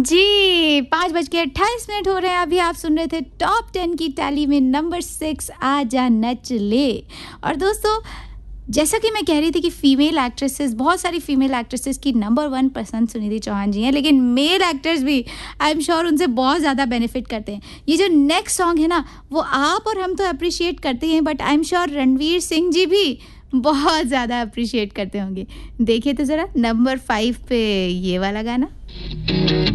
जी, 5:28 हो रहे हैं। अभी आप सुन रहे थे टॉप 10 की टैली में नंबर 6 आजा नच ले। और दोस्तों, जैसा कि मैं कह रही थी कि फीमेल एक्ट्रेसेस, बहुत सारी फीमेल एक्ट्रेसेस की नंबर 1 पसंद सुनिधि चौहान जी हैं, लेकिन मेल एक्टर्स भी आई एम श्योर उनसे बहुत ज़्यादा बेनिफिट करते हैं। ये जो नेक्स्ट सॉन्ग है ना, वो आप और हम तो अप्रिशिएट करते हैं, but I am sure Ranveer Singh ji भी बहुत ज़्यादा अप्रिशिएट करते होंगे। देखिए तो ज़रा नंबर 5 पे ये वाला गाना।